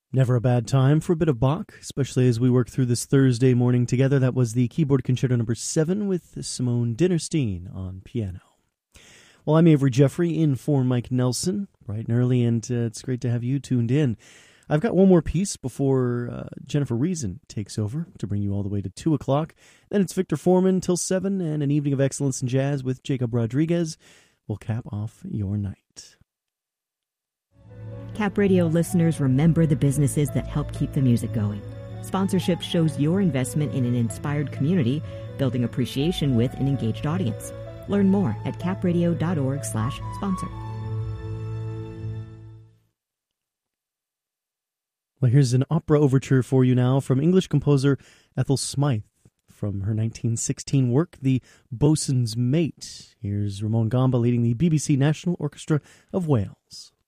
Never a bad time for a bit of Bach, especially as we work through this Thursday morning together. That was the Keyboard Concerto No. 7 with Simone Dinnerstein on piano. Well, I'm Avery Jeffrey in for Mike Nelson, bright and early, and it's great to have you tuned in. I've got one more piece before Jennifer Reason takes over to bring you all the way to 2 o'clock. Then it's Victor Foreman till 7, and an evening of excellence in jazz with Jacob Rodriguez will cap off your night. Cap Radio listeners, remember the businesses that help keep the music going. Sponsorship shows your investment in an inspired community, building appreciation with an engaged audience. Learn more at capradio.org/sponsor. Well, here's an opera overture for you now from English composer Ethel Smythe from her 1916 work, The Boatswain's Mate. Here's Ramon Gamba leading the BBC National Orchestra of Wales.